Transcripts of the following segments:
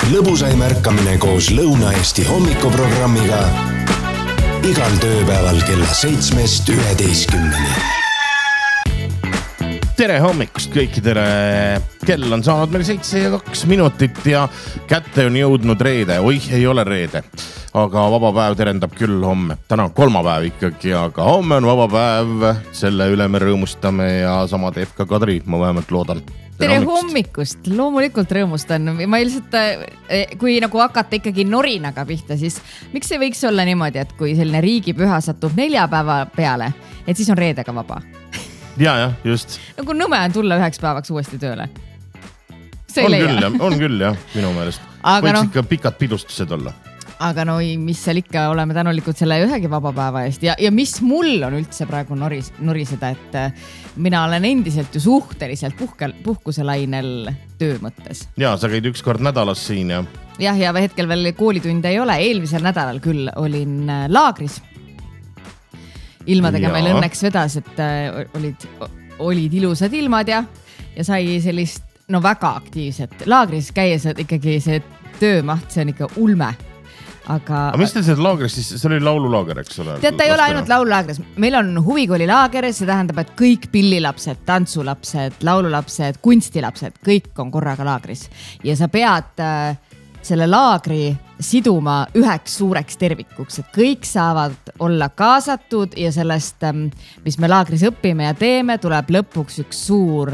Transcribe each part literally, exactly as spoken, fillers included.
lõbusaim ärkamine koos Lõuna-Eesti hommikuprogrammiga igal tööpäeval kella seitsmest üheteistkümneni. Tere hommikust kõikidele. Kell on saanud meil seitse ja kaks minutit ja kätte on jõudnud reede. Oih, ei ole reede, aga vaba päev terendab küll homme. Täna on kolmapäev ikkagi, aga homme on vaba päev. Selle üle me rõõmustame ja sama teeb ka Kadri, ma vähemalt loodan. Tere hommikust, loomulikult rõõmustan. Ma ilmselt, kui nagu hakata ikkagi norinaga pihta, siis miks ei võiks olla niimoodi, et kui selline riigipüha satub neljapäeva peale, et siis on reedega vaba? Ja, ja, just. Nagu nõme on tulla üheks päevaks uuesti tööle. On küll, ja, on küll, jah, minu meelest. Võiks no, ikka pikad pidustused olla. Aga no mis seal ikka, oleme tänulikud selle ühegi vaba päeva eest. Ja, ja mis mul on üldse praegu noris, noriseda, et mina olen endiselt ju suhteliselt puhkel, puhkuselainel töö mõttes. Ja, sa käid üks kord nädalas siin, ja. Jah, ja hetkel veel koolitunde ei ole. Eelmisel nädalal küll olin laagris. Ilmadega ja. Meil õnneks vedas, et olid, olid ilusad ilmad ja, ja sai sellist no väga aktiivset. Laagris käies ikkagi see töömaht, see on ikka ulme. Aga, aga mis teil see laagris siis? See oli laululaager, eks ole? Tead, ta ei ole ainult laululaagris. Meil on huvikooli laager, see tähendab, et kõik pillilapsed, tantsulapsed, laululapsed, kunstilapsed, kõik on korraga laagris. Ja sa pead äh, selle laagri siduma üheks suureks tervikuks, et kõik saavad olla kaasatud ja sellest, mis me laagris õpime ja teeme, tuleb lõpuks üks suur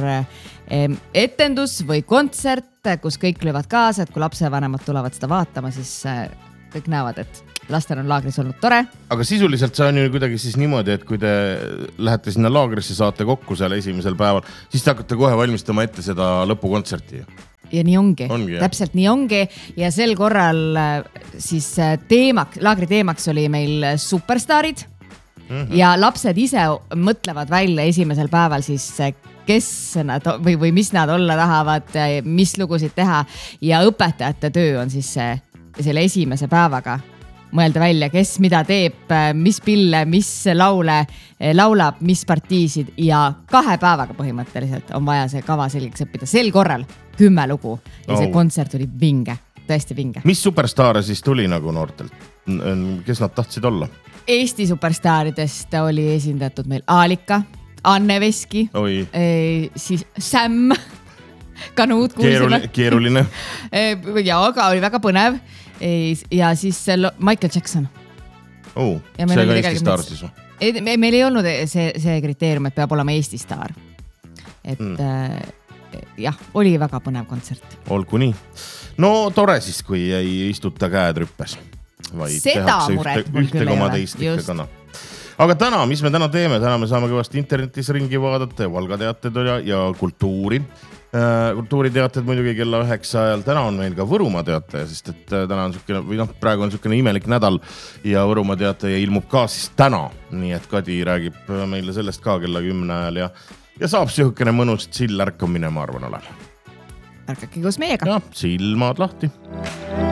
etendus või kontsert, kus kõik löövad kaasa, et kui lapsevanemad tulevad seda vaatama, siis kõik näevad, et lastel on laagris olnud tore. Aga sisuliselt see on ju kuidagi siis niimoodi, et kui te lähete sinna laagrisse, saate kokku seal esimesel päeval, siis te hakkate kohe valmistama ette seda lõpukontserti. Ja nii ongi, ongi täpselt nii ongi ja sel korral siis teemaks, laagri teemaks oli meil superstaarid mm-hmm. ja lapsed ise mõtlevad välja esimesel päeval siis kes nad või, või mis nad olla tahavad, mis lugusid teha ja õpetajate töö on siis selle esimese päevaga mõelda välja, kes mida teeb, mis pille, mis laule, laulab, mis partiisid ja kahe päevaga põhimõtteliselt on vaja see kava selgeks õppida. Sel korral kümme lugu ja see oh. kontsert oli vinge, tõesti vinge. Mis superstaare siis tuli nagu noortelt? Kes nad tahtsid olla? Eesti superstaaridest oli esindatud meil Aalika, Anne Veski, e, siis Sam, ka nõud kuulsime. Keeruline. ja, aga oli väga põnev. Ja siis Michael Jackson. Oh, see ka Eesti staar siis? Me, meil ei olnud see, see kriteerium, et peab olema Eesti staar. Et mm. äh, jah, oli väga põnev kontsert. Olgu nii. No tore siis, kui ei istuta käed rüppes. Vaid seda muret ühte, ühte koma teist ikka kana. Aga täna, mis me täna teeme? Täna me saame kõvasti internetis ringi vaadata ja valgateated ja, ja kultuuri. Kultuuriteated muidugi kella üheksa ajal. Täna on meil ka Võrumaa teataja, sest et täna on sükene, või noh, praegu on sükene imelik nädal ja Võrumaa teataja ilmub ka siis täna. Nii et Kadi räägib meile sellest ka kella kümne ajal ja, ja saab sihukene mõnus sill ärkamine, ma arvan olema. Ärkake koos meiega. Ja, silmad lahti.